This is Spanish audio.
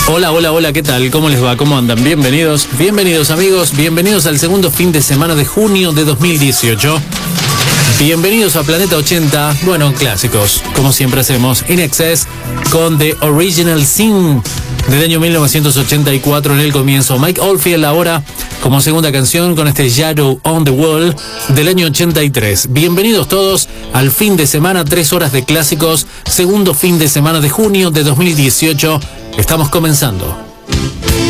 Hola, hola, hola, ¿qué tal? ¿Cómo les va? ¿Cómo andan? Bienvenidos, bienvenidos amigos, bienvenidos al segundo fin de semana de junio de 2018. Bienvenidos a Planeta 80, bueno, clásicos, como siempre hacemos, In Excess con The Original Sin del año 1984 en el comienzo. Mike Oldfield ahora como segunda canción con este Shadow on the Wall del año 83. Bienvenidos todos al fin de semana, 3 horas de clásicos, segundo fin de semana de junio de 2018. Estamos comenzando.